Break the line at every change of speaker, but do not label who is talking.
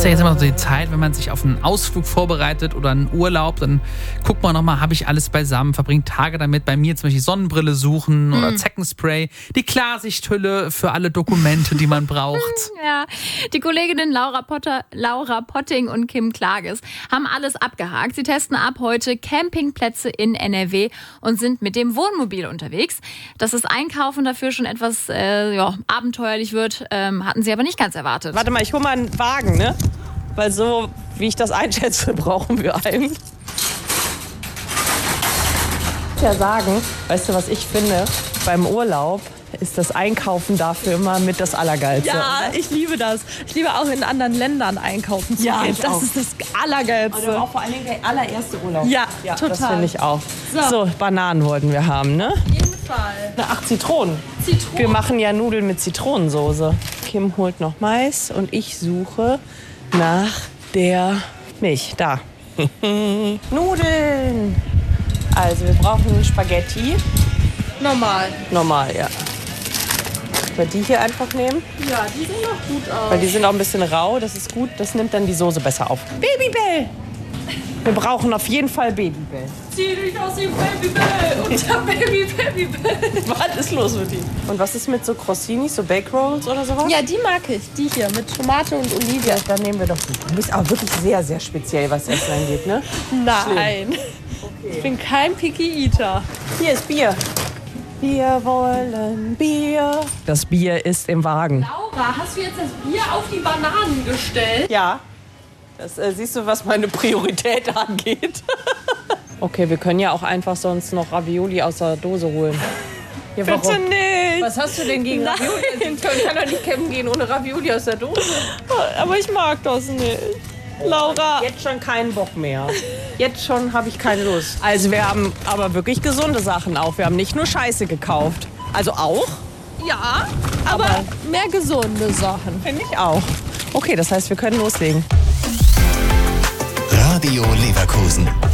ja jetzt immer so die Zeit, wenn man sich auf einen Ausflug vorbereitet oder einen Urlaub, dann guckt man nochmal, habe ich alles beisammen, verbringt Tage damit, bei mir zum Beispiel Sonnenbrille suchen oder Zeckenspray, die Klarsichthülle für alle Dokumente, die man braucht.
Ja, die Kolleginnen Laura Potting und Kim Klages haben alles abgehakt. Sie testen ab heute Campingplätze in NRW und sind mit dem Wohnmobil unterwegs. Dass das Einkaufen dafür schon etwas abenteuerlich wird, hatten sie aber nicht ganz erwartet.
Warte mal, ich hole mal einen Wagen, ne? Weil so, wie ich das einschätze, brauchen wir einen. Ich muss ja sagen, weißt du, was ich finde? Beim Urlaub ist das Einkaufen dafür immer mit das Allergeilste.
Ja, ich liebe das. Ich liebe auch in anderen Ländern einkaufen zu gehen. Das ist das Allergeilste.
Aber auch vor allen Dingen der allererste Urlaub.
Ja, total.
Das finde ich auch. So, Bananen wollten wir haben, ne?
Auf jeden Fall.
Ach, Zitronen. Wir machen ja Nudeln mit Zitronensoße. Kim holt noch Mais und ich suche nach der Milch. Da. Nudeln. Also, wir brauchen Spaghetti. Normal, ja. Sollen wir die hier einfach nehmen?
Ja, die sehen doch gut aus.
Weil die sind auch ein bisschen rau, das ist gut. Das nimmt dann die Soße besser auf. Babybell! Wir brauchen auf jeden Fall Babybell.
Zieh dich aus dem Babybell und ich hab Babybell.
Was ist los mit ihm? Und was ist mit so Crossinis, so Bake Rolls oder sowas?
Ja, die mag ich. Die hier mit Tomate und Olive.
Ja, dann nehmen wir doch die. Du bist auch wirklich sehr, sehr speziell, was Essen angeht, ne?
Nein. Ich bin kein Picky Eater.
Hier ist Bier. Wir wollen Bier. Das Bier ist im Wagen.
Laura, hast du jetzt das Bier auf die Bananen gestellt?
Ja. Das siehst du, was meine Priorität angeht. Okay, wir können ja auch einfach sonst noch Ravioli aus der Dose holen. Ja,
Bitte nicht.
Was hast du denn gegen Ravioli? Ich kann doch nicht campen gehen ohne Ravioli aus der Dose.
Aber ich mag das nicht. Laura.
Jetzt schon keinen Bock mehr. Jetzt schon habe ich keine Lust. Also wir haben aber wirklich gesunde Sachen auch. Wir haben nicht nur Scheiße gekauft. Also auch?
Ja, aber mehr gesunde Sachen.
Finde ich auch. Okay, das heißt, wir können loslegen.
Radio Leverkusen.